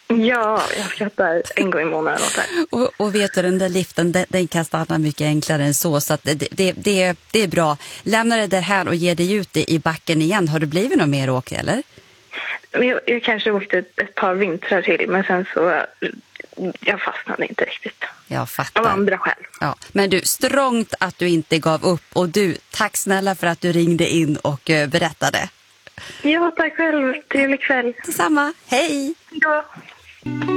Ja, jag skrattar en gång i månaden åt det. Och vet du, den där liften, den kan stanna mycket enklare än så. Så att det är bra. Lämna det där här och ge dig ut i backen igen. Har du blivit något mer åk, eller? Jag kanske åkte ett par vintrar till, men sen så jag fastnade inte riktigt. Jag fattar. Av andra skäl. Ja. Men du, strångt att du inte gav upp. Och du, tack snälla för att du ringde in och berättade. Ja, tack själv. Trevlig kväll. Detsamma. Hej! Ja.